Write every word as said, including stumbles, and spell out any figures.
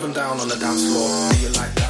them down on the dance floor. Do you like that?